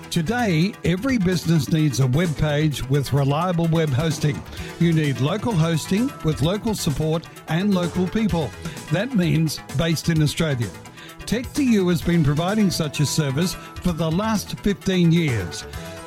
Today, every business needs a web page with reliable web hosting. You need local hosting with local support and local people. That means based in Australia. Tech2U has been providing such a service for the last 15 years.